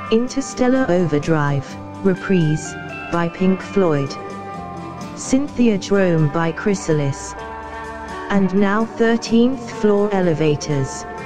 Interstellar Overdrive, Reprise, by Pink Floyd. Cynthia Jerome by Chrysalis. And now 13th Floor Elevators.